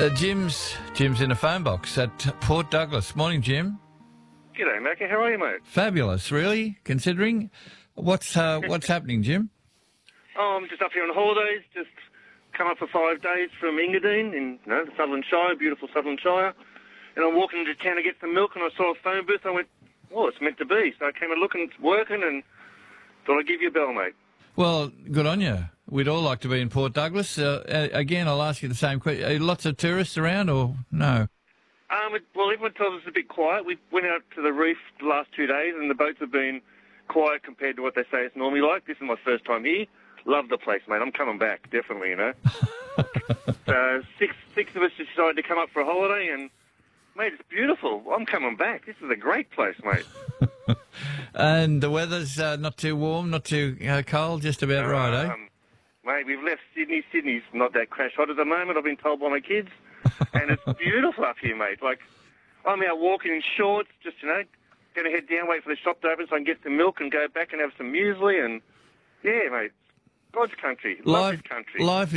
Jim's in a phone box at Port Douglas. Morning, Jim. G'day, Macca. How are you, mate? Fabulous, really, considering. What's happening, Jim? Oh, I'm just up here on holidays. Just come up for 5 days from Engadine in the Sutherland Shire, beautiful Sutherland Shire. And I'm walking into town to get some milk, and I saw a phone booth. I went, "Oh, it's meant to be." So I came and looked, and it's working, and thought I'd give you a bell, mate. Well, good on you. We'd all like to be in Port Douglas. Again, I'll ask you the same question. Lots of tourists around, or no? Well, everyone tells us it's a bit quiet. We went out to the reef the last 2 days, and the boats have been quiet compared to what they say it's normally like. This is my first time here. Love the place, mate. I'm coming back, definitely, you know. So six of us decided to come up for a holiday, and, mate, it's beautiful. I'm coming back. This is a great place, mate. And the weather's not too warm, not too cold, just about right, eh? Mate, we've left Sydney. Sydney's not that crash hot at the moment, I've been told by my kids. And it's beautiful up here, mate. Like, I'm out walking in shorts, just, going to head down, wait for the shop to open so I can get some milk and go back and have some muesli. And, yeah, mate, God's country. Love this country. Life